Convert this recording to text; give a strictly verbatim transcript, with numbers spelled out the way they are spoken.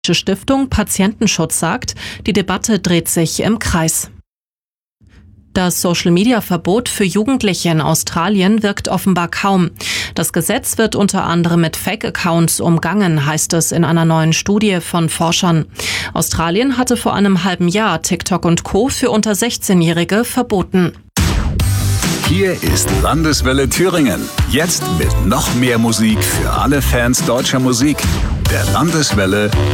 Die Stiftung Patientenschutz sagt, die Debatte dreht sich im Kreis. Das Social-Media-Verbot für Jugendliche in Australien wirkt offenbar kaum. Das Gesetz wird unter anderem mit Fake-Accounts umgangen, heißt es in einer neuen Studie von Forschern. Australien hatte vor einem halben Jahr TikTok und Co. für unter sechzehnjährige verboten. Hier ist Landeswelle Thüringen. Jetzt mit noch mehr Musik für alle Fans deutscher Musik. Der Landeswelle